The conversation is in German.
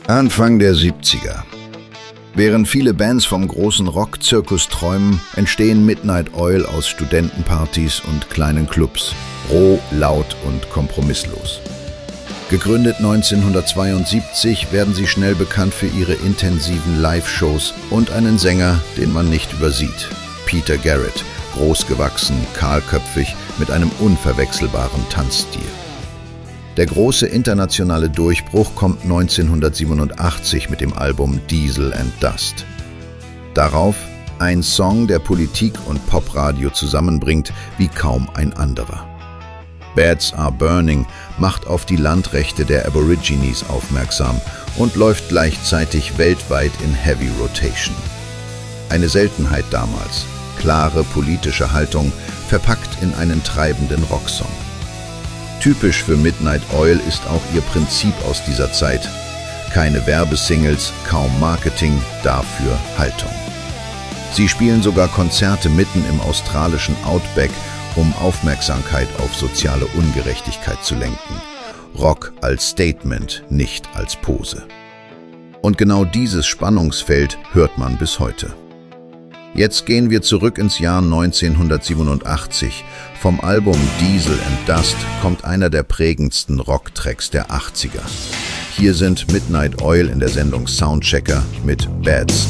Anfang der 70er. Während viele Bands vom großen Rock-Zirkus träumen, entstehen Midnight Oil aus Studentenpartys und kleinen Clubs, roh, laut und kompromisslos. Gegründet 1972 werden sie schnell bekannt für ihre intensiven Live-Shows und einen Sänger, den man nicht übersieht, Peter Garrett, großgewachsen, kahlköpfig, mit einem unverwechselbaren Tanzstil. Der große internationale Durchbruch kommt 1987 mit dem Album Diesel and Dust. Darauf ein Song, der Politik und Popradio zusammenbringt wie kaum ein anderer. Beds Are Burning macht auf die Landrechte der Aborigines aufmerksam und läuft gleichzeitig weltweit in Heavy Rotation. Eine Seltenheit damals, klare politische Haltung, verpackt in einen treibenden Rocksong. Typisch für Midnight Oil ist auch ihr Prinzip aus dieser Zeit. Keine Werbesingles, kaum Marketing, dafür Haltung. Sie spielen sogar Konzerte mitten im australischen Outback, um Aufmerksamkeit auf soziale Ungerechtigkeit zu lenken. Rock als Statement, nicht als Pose. Und genau dieses Spannungsfeld hört man bis heute. Jetzt gehen wir zurück ins Jahr 1987. Vom Album Diesel and Dust kommt einer der prägendsten Rocktracks der 80er. Hier sind Midnight Oil in der Sendung Soundchecker mit Beds